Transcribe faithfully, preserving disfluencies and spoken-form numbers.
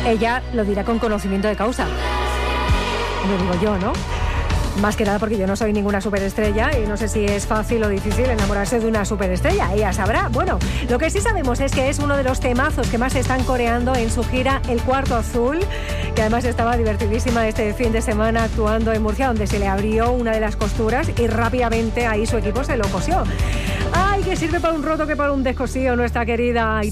ella lo dirá con conocimiento de causa. Lo digo yo, ¿no? Más que nada porque yo no soy ninguna superestrella y no sé si es fácil o difícil enamorarse de una superestrella. Ella sabrá. Bueno, lo que sí sabemos es que es uno de los temazos que más se están coreando en su gira El Cuarto Azul, que además estaba divertidísima este fin de semana actuando en Murcia, donde se le abrió una de las costuras y rápidamente ahí su equipo se lo cosió. ¡Ay, que sirve para un roto que para un descosío, nuestra querida!